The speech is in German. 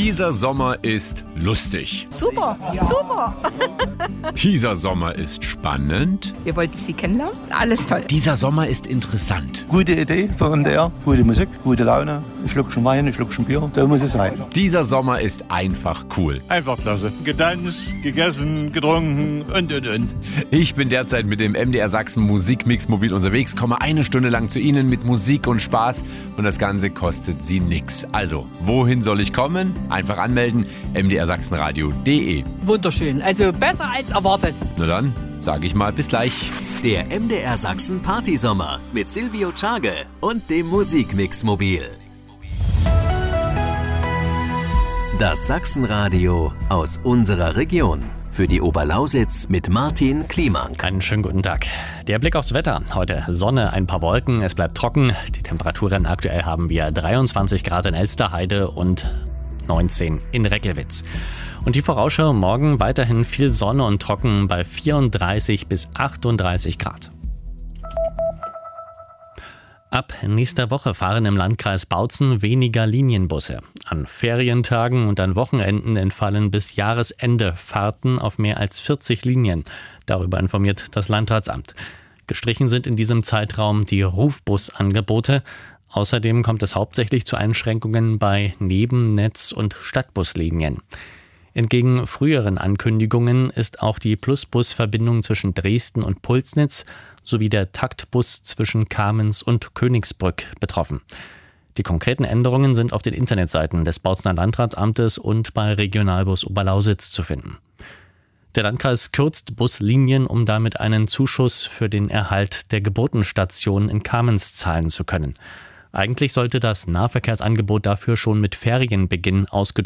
Dieser Sommer ist lustig. Super, super. Dieser Sommer ist spannend. Wir wollten Sie kennenlernen. Alles toll. Dieser Sommer ist interessant. Gute Idee von MDR, gute Musik, gute Laune. Ein Schluckchen Wein, ein Schluckchen Bier, so muss es sein. Dieser Sommer ist einfach cool. Einfach klasse. Getanzt, gegessen, getrunken und. Ich bin derzeit mit dem MDR Sachsen Musikmix mobil unterwegs, komme eine Stunde lang zu Ihnen mit Musik und Spaß und das Ganze kostet Sie nix. Also, wohin soll ich kommen? Einfach anmelden, mdrsachsenradio.de. Wunderschön. Also besser als erwartet. Na dann, sage ich mal bis gleich. Der MDR Sachsen Partysommer mit Silvio Tschage und dem Musikmix mobil. Das Sachsenradio aus unserer Region. Für die Oberlausitz mit Martin Kliemann. Einen schönen guten Tag. Der Blick aufs Wetter. Heute Sonne, ein paar Wolken, es bleibt trocken. Die Temperaturen aktuell haben wir 23 Grad in Elsterheide und 19 in Reckelwitz. Und die Vorausschau morgen weiterhin viel Sonne und trocken bei 34 bis 38 Grad. Ab nächster Woche fahren im Landkreis Bautzen weniger Linienbusse. An Ferientagen und an Wochenenden entfallen bis Jahresende Fahrten auf mehr als 40 Linien. Darüber informiert das Landratsamt. Gestrichen sind in diesem Zeitraum die Rufbusangebote. Außerdem kommt es hauptsächlich zu Einschränkungen bei Nebennetz- und Stadtbuslinien. Entgegen früheren Ankündigungen ist auch die Plusbus-Verbindung zwischen Dresden und Pulsnitz sowie der Taktbus zwischen Kamenz und Königsbrück betroffen. Die konkreten Änderungen sind auf den Internetseiten des Bautzener Landratsamtes und bei Regionalbus Oberlausitz zu finden. Der Landkreis kürzt Buslinien, um damit einen Zuschuss für den Erhalt der Geburtenstation in Kamenz zahlen zu können. Eigentlich sollte das Nahverkehrsangebot dafür schon mit Ferienbeginn ausgedünnt